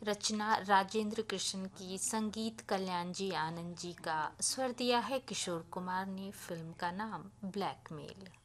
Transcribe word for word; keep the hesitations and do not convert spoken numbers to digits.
रचना राजेंद्र कृष्ण की, संगीत कल्याण जी आनंद जी का, स्वर दिया है किशोर कुमार ने। फिल्म का नाम ब्लैकमेल।